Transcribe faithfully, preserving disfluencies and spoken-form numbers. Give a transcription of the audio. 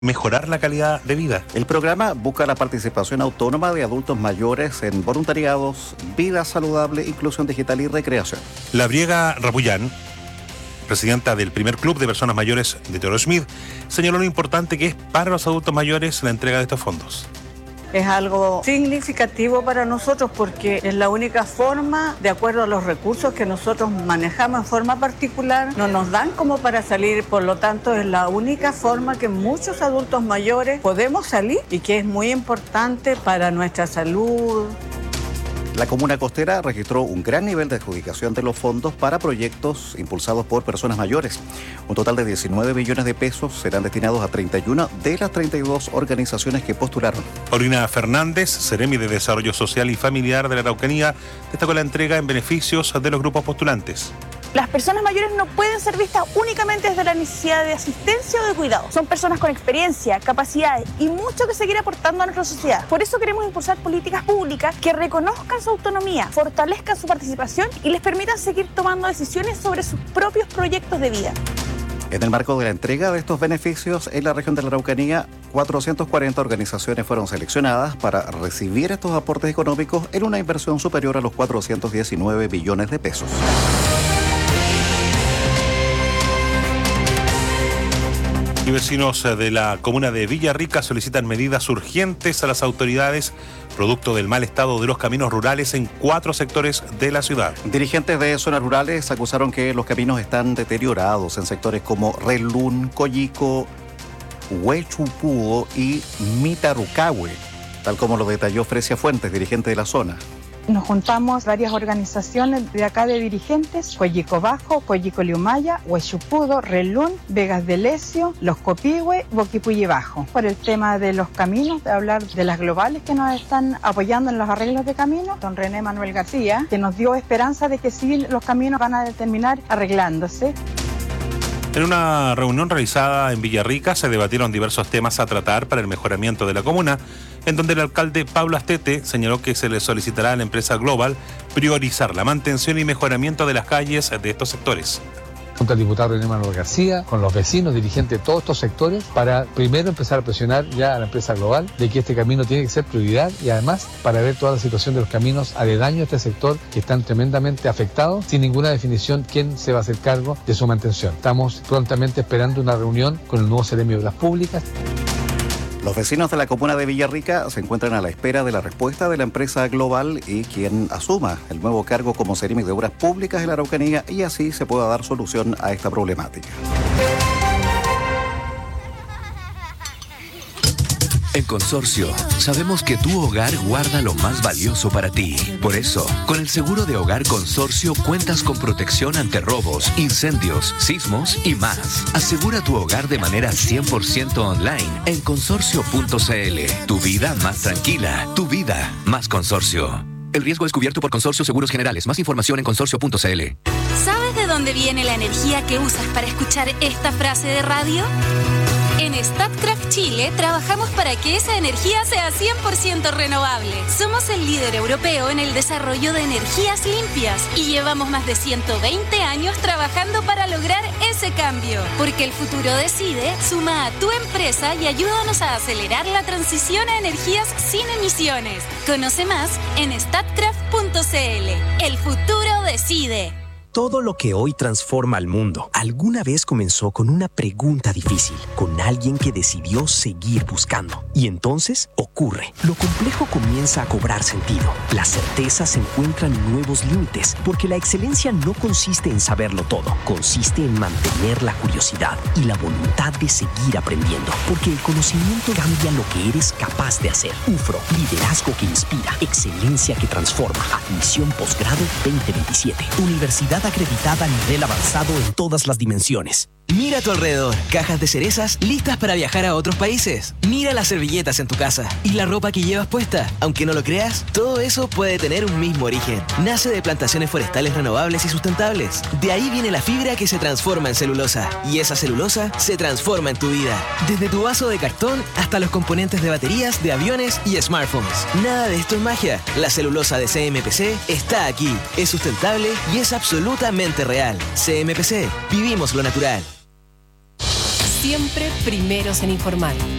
mejorar la calidad de vida. El programa busca la participación autónoma de adultos mayores en voluntariados, vida saludable, inclusión digital y recreación. Labriega Rapullán, presidenta del primer club de personas mayores de Teodoro Schmidt, señaló lo importante que es para los adultos mayores la entrega de estos fondos. Es algo significativo para nosotros porque es la única forma, de acuerdo a los recursos que nosotros manejamos en forma particular, no nos dan como para salir, por lo tanto es la única forma que muchos adultos mayores podemos salir y que es muy importante para nuestra salud. La comuna costera registró un gran nivel de adjudicación de los fondos para proyectos impulsados por personas mayores. Un total de diecinueve millones de pesos serán destinados a treinta y una de las treinta y dos organizaciones que postularon. Paulina Fernández, Seremi de Desarrollo Social y Familiar de la Araucanía, destacó la entrega en beneficios de los grupos postulantes. Las personas mayores no pueden ser vistas únicamente desde la necesidad de asistencia o de cuidado. Son personas con experiencia, capacidades y mucho que seguir aportando a nuestra sociedad. Por eso queremos impulsar políticas públicas que reconozcan su autonomía, fortalezcan su participación y les permitan seguir tomando decisiones sobre sus propios proyectos de vida. En el marco de la entrega de estos beneficios en la región de la Araucanía, cuatrocientas cuarenta organizaciones fueron seleccionadas para recibir estos aportes económicos en una inversión superior a los cuatrocientos diecinueve billones de pesos. Y vecinos de la comuna de Villarrica solicitan medidas urgentes a las autoridades producto del mal estado de los caminos rurales en cuatro sectores de la ciudad. Dirigentes de zonas rurales acusaron que los caminos están deteriorados en sectores como Relún, Coyico, Huechupudo y Mitarucahue, tal como lo detalló Fresia Fuentes, dirigente de la zona. Nos juntamos varias organizaciones de acá de dirigentes, Coyico Bajo, Coyico Liumaya, Huechupudo, Relún, Vegas de Lesio, Los Copihue, Boquipuye Bajo. Por el tema de los caminos, de hablar de las globales que nos están apoyando en los arreglos de caminos, don René Manuel García, que nos dio esperanza de que sí los caminos van a terminar arreglándose. En una reunión realizada en Villarrica se debatieron diversos temas a tratar para el mejoramiento de la comuna, en donde el alcalde Pablo Astete señaló que se le solicitará a la empresa Global priorizar la mantención y mejoramiento de las calles de estos sectores. Junto al diputado René Manuel García, con los vecinos, dirigentes de todos estos sectores, para primero empezar a presionar ya a la empresa Global de que este camino tiene que ser prioridad y además para ver toda la situación de los caminos aledaños a este sector que están tremendamente afectados, sin ninguna definición quién se va a hacer cargo de su mantención. Estamos prontamente esperando una reunión con el nuevo Seremi de Obras Públicas. Los vecinos de la comuna de Villarrica se encuentran a la espera de la respuesta de la empresa Global y quien asuma el nuevo cargo como Seremi de Obras Públicas de la Araucanía y así se pueda dar solución a esta problemática. En Consorcio, sabemos que tu hogar guarda lo más valioso para ti. Por eso, con el seguro de hogar Consorcio cuentas con protección ante robos, incendios, sismos y más. Asegura tu hogar de manera cien por ciento online en consorcio punto c l. Tu vida más tranquila, tu vida más Consorcio. El riesgo es cubierto por Consorcio Seguros Generales. Más información en consorcio punto c l. ¿Sabes de dónde viene la energía que usas para escuchar esta frase de radio? En Statkraft Chile trabajamos para que esa energía sea cien por ciento renovable. Somos el líder europeo en el desarrollo de energías limpias y llevamos más de ciento veinte años trabajando para lograr ese cambio. Porque el futuro decide, suma a tu empresa y ayúdanos a acelerar la transición a energías sin emisiones. Conoce más en statkraft punto c l. El futuro decide. Todo lo que hoy transforma al mundo alguna vez comenzó con una pregunta difícil, con alguien que decidió seguir buscando. Y entonces ocurre. Lo complejo comienza a cobrar sentido. Las certezas encuentran nuevos límites, porque la excelencia no consiste en saberlo todo, consiste en mantener la curiosidad y la voluntad de seguir aprendiendo, porque el conocimiento cambia lo que eres capaz de hacer. U F R O, liderazgo que inspira, excelencia que transforma. Admisión posgrado veinte veintisiete. Universidad acreditada a nivel avanzado en todas las dimensiones. Mira a tu alrededor, cajas de cerezas listas para viajar a otros países. Mira las servilletas en tu casa y la ropa que llevas puesta. Aunque no lo creas, todo eso puede tener un mismo origen. Nace de plantaciones forestales renovables y sustentables. De ahí viene la fibra que se transforma en celulosa. Y esa celulosa se transforma en tu vida. Desde tu vaso de cartón hasta los componentes de baterías, de aviones y smartphones. Nada de esto es magia. La celulosa de C M P C está aquí. Es sustentable y es absolutamente real. C M P C. Vivimos lo natural. Siempre primeros en informar.